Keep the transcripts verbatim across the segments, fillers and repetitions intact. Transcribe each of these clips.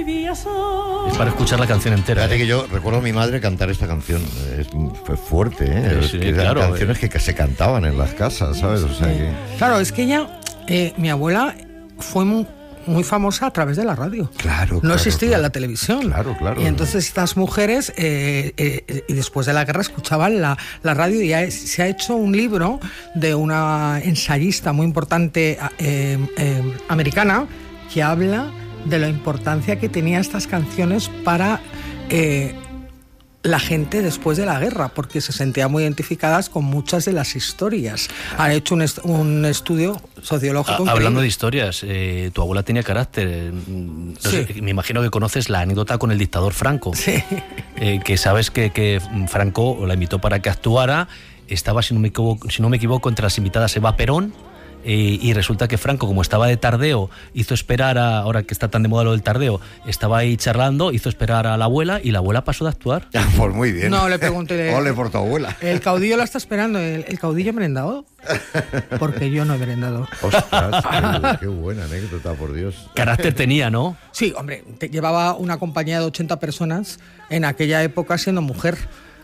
Es para escuchar la canción entera. Fíjate ¿eh? que yo recuerdo a mi madre cantar esta canción. Es, fue fuerte, ¿eh? Sí, sí, que eran claro, canciones eh. que, que se cantaban en las casas, ¿sabes? O sea que... Claro, es que ella, eh, mi abuela, fue muy, muy famosa a través de la radio. Claro, No claro, existía claro. la televisión. Claro, claro. Y entonces estas mujeres, eh, eh, y después de la guerra, escuchaban la, la radio, y ha- se ha hecho un libro de una ensayista muy importante eh, eh, americana, que habla de la importancia que tenían estas canciones para eh, la gente después de la guerra, porque se sentían muy identificadas con muchas de las historias. Han hecho un, est- un estudio sociológico. A- hablando de increíble. historias, eh, tu abuela tenía carácter. No sé, Sí. me imagino que conoces la anécdota con el dictador Franco. Sí. Eh, que sabes que, que Franco la invitó para que actuara. Estaba, si no me equivoco, si no me equivoco entre las invitadas Eva Perón. Eh, y resulta que Franco, como estaba de tardeo, hizo esperar a, ahora que está tan de moda lo del tardeo, estaba ahí charlando, hizo esperar a la abuela y la abuela pasó de actuar. Ah, pues muy bien. No, le pregunté. Ole por tu abuela. El caudillo la está esperando. ¿El, el caudillo ha merendado? Porque yo no he merendado. Ostras, qué, qué buena anécdota, por Dios. Carácter tenía, ¿no? Sí, hombre, te llevaba una compañía de ochenta personas en aquella época siendo mujer.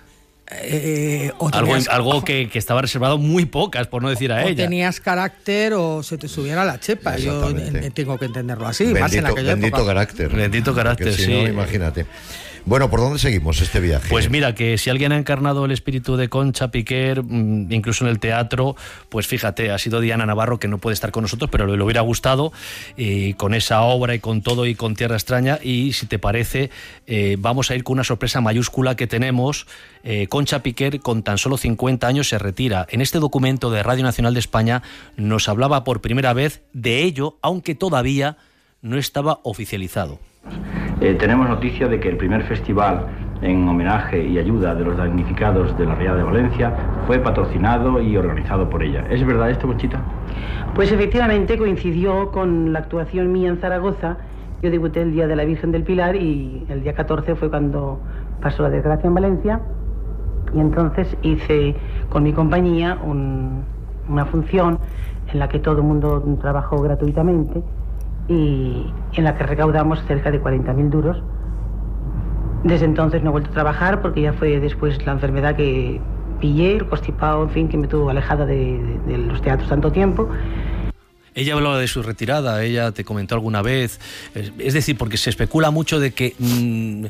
Eh, o Algo, tenías- algo que, que estaba reservado muy pocas, por no decir a o ella. tenías carácter o se te subiera la chepa. Yo Exactamente. eh, tengo que entenderlo así, más en Bendito, aquella bendito época. carácter. Bendito carácter, Porque si sí. no, imagínate. Bueno, ¿por dónde seguimos este viaje? Pues mira, que si alguien ha encarnado el espíritu de Concha Piquer, mm, incluso en el teatro, pues fíjate, ha sido Diana Navarro, que no puede estar con nosotros, pero le hubiera gustado, y con esa obra y con todo y con Tierra Extraña. Y si te parece, eh, vamos a ir con una sorpresa mayúscula que tenemos. Eh, Concha Piquer, con tan solo cincuenta años, se retira. En este documento de Radio Nacional de España nos hablaba por primera vez de ello, aunque todavía no estaba oficializado. Eh, tenemos noticia de que el primer festival en homenaje y ayuda de los damnificados de la Riada de Valencia fue patrocinado y organizado por ella. ¿Es verdad esto, Conchita? Pues efectivamente coincidió con la actuación mía en Zaragoza. Yo debuté el día de la Virgen del Pilar y el día catorce fue cuando pasó la desgracia en Valencia, y entonces hice con mi compañía un- una función en la que todo el mundo trabajó gratuitamente y en la que recaudamos cerca de cuarenta mil duros. Desde entonces no he vuelto a trabajar porque ya fue después la enfermedad que pillé, el constipado, en fin, que me tuvo alejada de, de- de los teatros tanto tiempo. Ella hablaba de su retirada, ella te comentó alguna vez, es es decir, porque se especula mucho de que... mmm,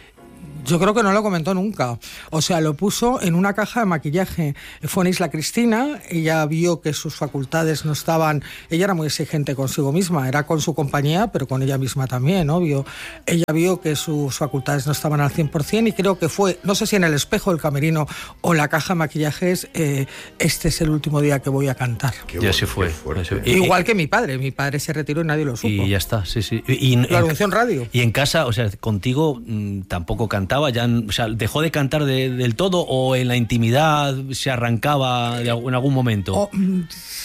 Yo creo que no lo comentó nunca. O sea, lo puso en una caja de maquillaje. Fue en Isla Cristina, ella vio que sus facultades no estaban... Ella era muy exigente consigo misma, era con su compañía, pero con ella misma también, obvio. Ella vio que sus facultades no estaban al cien por ciento y creo que fue, no sé si en el espejo del camerino o en la caja de maquillajes, eh, este es el último día que voy a cantar. Qué y así bueno, fue. qué fuerte. Así fue. Y- Igual que mi padre. Mi padre se retiró y nadie lo supo. Y ya está, sí, sí. Y, y- Lo anunció en radio. Y en casa, o sea, contigo mmm, tampoco cantaba, ya, o sea, dejó de cantar de- del todo, o en la intimidad se arrancaba de, algún- en algún momento. O, mm,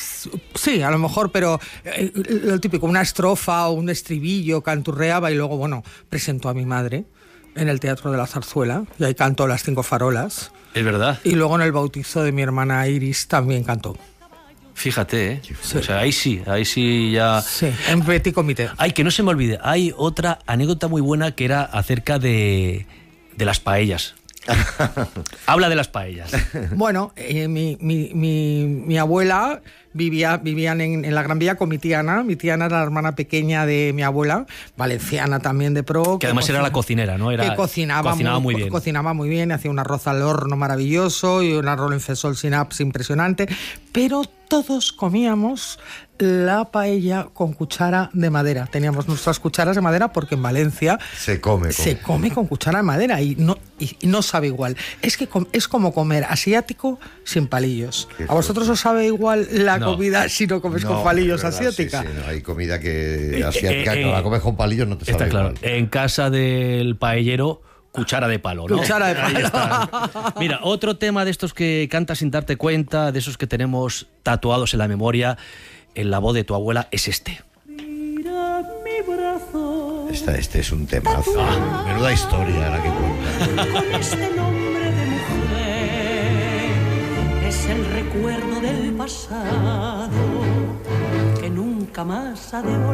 sí, a lo mejor, pero eh, lo típico, una estrofa o un estribillo, canturreaba y luego, bueno, presentó a mi madre en el Teatro de la Zarzuela y ahí cantó Las Cinco Farolas. Es verdad. Y luego en el bautizo de mi hermana Iris también cantó. Fíjate, ¿eh? O sea, ahí sí, ahí sí ya... Sí, en petit comité. Ay, que no se me olvide, hay otra anécdota muy buena que era acerca de, de las paellas. Habla de las paellas. Bueno, eh, mi, mi, mi, mi abuela vivía vivían en, en la Gran Vía con mi tía Ana. Mi tía Ana era la hermana pequeña de mi abuela, valenciana también de pro. Que además era la cocinera, ¿no? Era, que cocinaba, cocinaba muy, muy bien. Cocinaba muy bien, hacía un arroz al horno maravilloso y un arroz en fesol sin apps impresionante. Pero todos comíamos la paella con cuchara de madera. Teníamos nuestras cucharas de madera porque en Valencia Se come. Con... se come con cuchara de madera y no, y, y no sabe igual. Es que com, es como comer asiático sin palillos. Qué ¿A vosotros os sabe igual la No. comida si no comes No, con palillos es verdad, asiática? sí, sí, no, hay comida que Eh, asiática, eh, que la eh, comes con palillos no te sabe Está claro. igual. En casa del paellero, cuchara de palo, ¿no? Cuchara de Ahí palo. está. Mira, otro tema de estos que cantas sin darte cuenta, de esos que tenemos tatuados en la memoria, en la voz de tu abuela, es este. Esta, este es un temazo. Ah, menuda historia la que cuenta. Con este nombre de mujer es el recuerdo del pasado que nunca más ha de volver.